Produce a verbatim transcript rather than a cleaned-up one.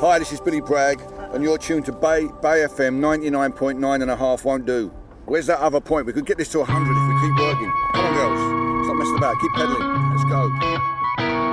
Hi, this is Billy Bragg, and you're tuned to Bay, Bay F M ninety-nine point nine and a half won't do. Where's that other point? We could get this to one hundred if we keep working. Come on, girls. Stop messing about. Keep pedaling. Let's go.